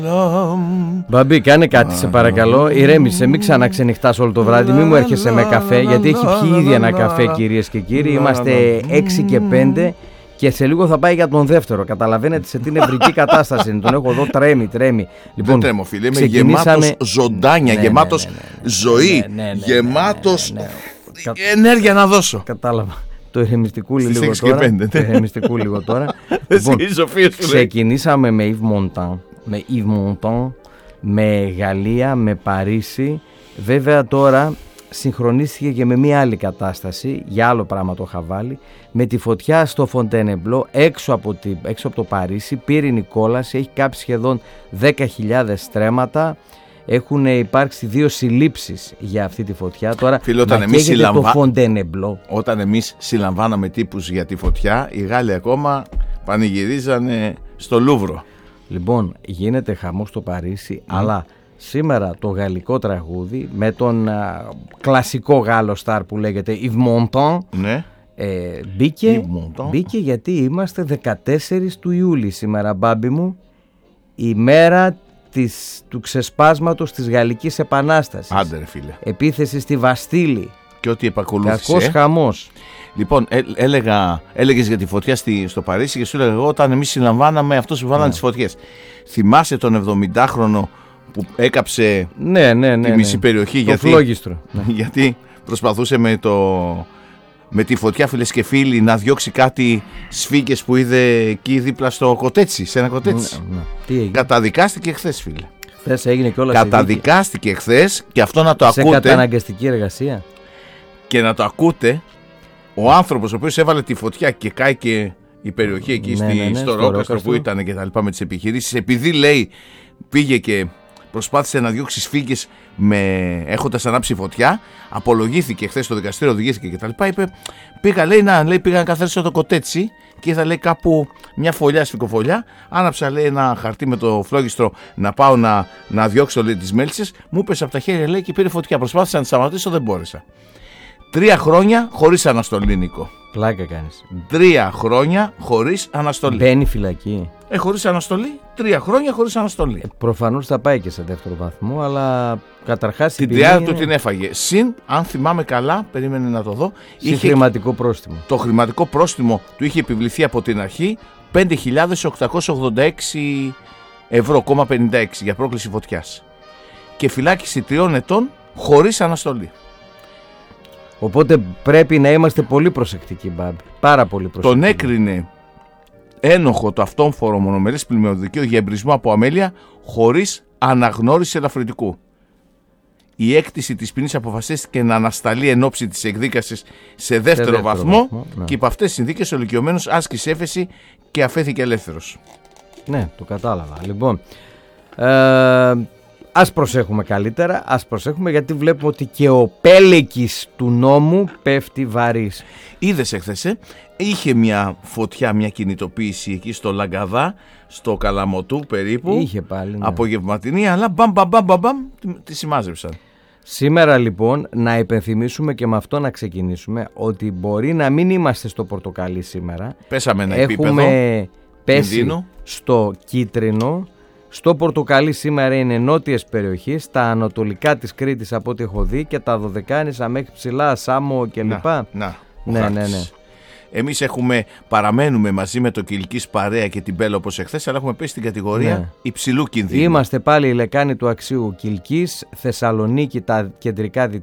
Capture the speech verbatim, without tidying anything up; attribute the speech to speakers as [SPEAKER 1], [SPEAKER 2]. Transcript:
[SPEAKER 1] Μπαμπή, κάνε κάτι σε παρακαλώ. Ηρέμησε, μην ξαναξενυχτάς όλο το βράδυ. Μην μου έρχεσαι με καφέ, γιατί έχει πιει ήδη ένα καφέ, κυρίες και κύριοι. Είμαστε έξι και πέντε και σε λίγο θα πάει για τον δεύτερο. Καταλαβαίνετε σε τι νευρική κατάσταση είναι. Τον έχω εδώ, τρέμει, τρέμει.
[SPEAKER 2] Λοιπόν, δεν τρέμω, φίλε. Είμαι γεμάτος ζωντάνια, ναι, γεμάτος ναι, ναι, ναι, ζωή, ναι, ναι, ναι, γεμάτος ναι, ναι, ναι, ναι. ενέργεια να δώσω.
[SPEAKER 1] Κατάλαβα. Το ηρεμιστικούλι λίγο τώρα.
[SPEAKER 2] πέντε,
[SPEAKER 1] το ηρεμιστικούλι λίγο τώρα. Λοιπόν, ξεκινήσαμε με Yves Montand, με Yves Montand, με Γαλλία, με Παρίσι. Βέβαια τώρα συγχρονίστηκε και με μια άλλη κατάσταση, για άλλο πράγμα το είχα βάλει, με τη φωτιά στο Fontainebleau έξω από, τη, έξω από το Παρίσι, πύρινη κόλαση, έχει κάψει σχεδόν δέκα χιλιάδες στρέμματα. Έχουν υπάρξει δύο συλλήψεις για αυτή τη φωτιά. Τώρα
[SPEAKER 2] φίλε, όταν εμείς συλλαμβα...
[SPEAKER 1] το Fontainebleau.
[SPEAKER 2] Όταν εμείς συλλαμβάναμε τύπους για τη φωτιά, οι Γάλλοι ακόμα πανηγυρίζανε στο Λούβρο.
[SPEAKER 1] Λοιπόν, γίνεται χαμός στο Παρίσι, mm. αλλά σήμερα το γαλλικό τραγούδι με τον α, κλασικό Γάλλο στάρ που λέγεται Yves Montand,
[SPEAKER 2] ναι.
[SPEAKER 1] ε, μπήκε, μπήκε γιατί είμαστε δεκατέσσερις του Ιούλη σήμερα, μπάμπι μου, η μέρα της, του ξεσπάσματος της Γαλλικής Επανάστασης.
[SPEAKER 2] Άντε ρε φίλε.
[SPEAKER 1] Επίθεση στη Βαστίλη.
[SPEAKER 2] Και ό,τι επακολούθησε.
[SPEAKER 1] Κακός χαμός.
[SPEAKER 2] Λοιπόν, ε, έλεγα, έλεγες για τη φωτιά στη, στο Παρίσι και σου έλεγα εγώ όταν εμείς συλλαμβάναμε αυτούς που βάλανε yeah. τις φωτιές. Θυμάσαι τον εβδομηντάχρονο που έκαψε
[SPEAKER 1] ναι, ναι, ναι,
[SPEAKER 2] τη μισή
[SPEAKER 1] ναι.
[SPEAKER 2] περιοχή
[SPEAKER 1] το
[SPEAKER 2] γιατί,
[SPEAKER 1] φλόγιστρο.
[SPEAKER 2] γιατί προσπαθούσε με, το, με τη φωτιά, φίλες και φίλοι, να διώξει κάτι σφίγγες που είδε εκεί δίπλα στο κοτέτσι, σε ένα κοτέτσι.
[SPEAKER 1] Ναι, ναι. Τι έγινε?
[SPEAKER 2] Καταδικάστηκε χθες, φίλε.
[SPEAKER 1] Χθες έγινε κιόλας.
[SPEAKER 2] Καταδικάστηκε χθες και αυτό να το
[SPEAKER 1] σε
[SPEAKER 2] ακούτε.
[SPEAKER 1] Σε καταναγκαστική εργασία.
[SPEAKER 2] Και να το ακούτε, ο άνθρωπος ο οποίος έβαλε τη φωτιά και κάηκε η περιοχή εκεί ναι, στη, ναι, ναι, στο, στο Ρόκαστρο που ήταν και τα λοιπά με τις επιχειρήσεις, επειδή λέει πήγε και προσπάθησε να διώξει σφίγγες έχοντας ανάψει φωτιά, απολογήθηκε χθες στο δικαστήριο, οδηγήθηκε και τα λοιπά, είπε πήγα λέει να λέει, πήγα να καθαρίσω το κοτέτσι και είδα λέει κάπου μια φωλιά, σφικοφωλιά, άναψα λέει ένα χαρτί με το φλόγιστρο να πάω να, να διώξω λέει τις μέλισσες, μου έπεσε από τα χέρια λέει και πήρε φωτιά, προσπάθησα να τη σταματήσω, δεν μπόρεσα. Τρία χρόνια χωρίς αναστολή, Νίκο.
[SPEAKER 1] Πλάκα κάνεις.
[SPEAKER 2] Τρία χρόνια χωρίς αναστολή.
[SPEAKER 1] Μπαίνει φυλακή.
[SPEAKER 2] Ε, χωρίς αναστολή. Τρία χρόνια χωρίς αναστολή.
[SPEAKER 1] Ε, προφανώς θα πάει και σε δεύτερο βαθμό, αλλά καταρχάς
[SPEAKER 2] την τριάδα είναι... του την έφαγε. Συν, αν θυμάμαι καλά, περίμενε να το δω.
[SPEAKER 1] Συν είχε... χρηματικό πρόστιμο.
[SPEAKER 2] Το χρηματικό πρόστιμο του είχε επιβληθεί από την αρχή πέντε χιλιάδες οκτακόσια ογδόντα έξι ευρώ, πενήντα έξι για πρόκληση φωτιάς. Και φυλάκιση τριών ετών χωρίς αναστολή.
[SPEAKER 1] Οπότε πρέπει να είμαστε πολύ προσεκτικοί, Μπάμπη. Πάρα πολύ προσεκτικοί.
[SPEAKER 2] Τον έκρινε ένοχο το αυτόμφορο μονομερές πλημμυροδικείο για εμπρισμό από αμέλεια χωρίς αναγνώριση ελαφρυντικού. Η έκτηση της ποινής αποφασίστηκε να ανασταλεί εν ώψη της εκδίκασης σε δεύτερο, σε δεύτερο βαθμό, βαθμό ναι. Και υπό αυτές τις συνθήκες ο ηλικιωμένος άσκησε έφεση και αφέθηκε ελεύθερος.
[SPEAKER 1] Ναι, το κατάλαβα. Λοιπόν, ε, ας προσέχουμε καλύτερα, ας προσέχουμε γιατί βλέπουμε ότι και ο πέλεκης του νόμου πέφτει βαρύς.
[SPEAKER 2] Είδες εχθές, ε? Είχε μια φωτιά, μια κινητοποίηση εκεί στο Λαγκαδά, στο Καλαμοτού περίπου.
[SPEAKER 1] Είχε πάλι, ναι.
[SPEAKER 2] Απογευματινή, αλλά μπαμ μπαμ μπαμ μπαμ τη σημάζεψαν.
[SPEAKER 1] Σήμερα λοιπόν να υπενθυμίσουμε και με αυτό να ξεκινήσουμε ότι μπορεί να μην είμαστε στο πορτοκαλί σήμερα.
[SPEAKER 2] Πέσαμε ένα
[SPEAKER 1] Έχουμε
[SPEAKER 2] επίπεδο.
[SPEAKER 1] Έχουμε πέσει
[SPEAKER 2] κινδύνου.
[SPEAKER 1] Στο κίτρινο. Στο πορτοκαλί σήμερα είναι νότιες περιοχές, τα ανατολικά της Κρήτης από ό,τι έχω δει και τα Δωδεκάνησα μέχρι ψηλά, Σάμο κλπ.
[SPEAKER 2] Να, να,
[SPEAKER 1] ναι, ναι, ναι.
[SPEAKER 2] Εμείς έχουμε, παραμένουμε μαζί με το Κιλκής παρέα και την Πέλο όπως εχθές, αλλά έχουμε πέσει στην κατηγορία ναι. υψηλού κινδύνου.
[SPEAKER 1] Είμαστε πάλι η λεκάνη του Αξίου Κιλκής, Θεσσαλονίκη, τα κεντρικά